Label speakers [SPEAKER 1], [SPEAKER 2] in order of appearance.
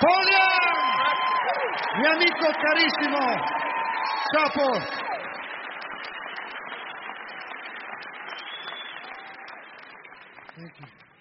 [SPEAKER 1] Polian, mio amico carissimo. Ciao Paul. Thank you.